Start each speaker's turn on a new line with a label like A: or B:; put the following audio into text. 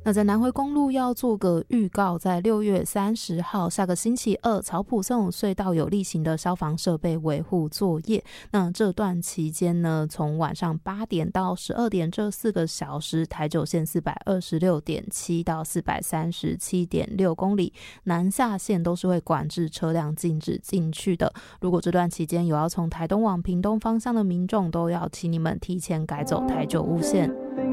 A: 那在南回公路要做个预告，在6月30号下个星期二，草埔圣武隧道有例行的消防设备维护作业。那这段期间呢，从晚上8点到12点这4个小时，台九线 426.7 到 437.6 公里，南下线都是会管制车辆禁止进去的。如果这段期间有要从台东往屏东方向的民众，都要请你们提前改走台九雾线。